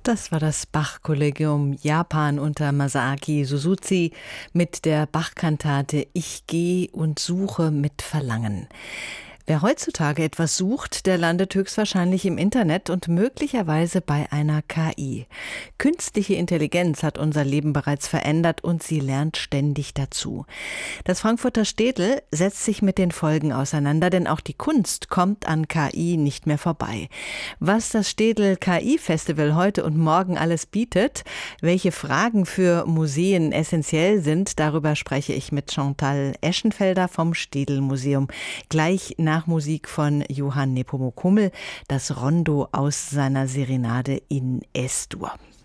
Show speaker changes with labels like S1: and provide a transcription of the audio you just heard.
S1: Das war das Bach-Kollegium Japan unter Masaaki Suzuki mit der Bach-Kantate Ich geh und suche mit Verlangen. Wer heutzutage etwas sucht, der landet höchstwahrscheinlich im Internet und möglicherweise bei einer KI. Künstliche Intelligenz hat unser Leben bereits verändert und sie lernt ständig dazu. Das Frankfurter Städel setzt sich mit den Folgen auseinander, denn auch die Kunst kommt an KI nicht mehr vorbei. Was das Städel KI-Festival heute und morgen alles bietet, welche Fragen für Museen essentiell sind, darüber spreche ich mit Chantal Eschenfelder vom Städel Museum. Gleich nach Musik von Johann Nepomuk Hummel, das Rondo aus seiner Serenade in Es-Dur.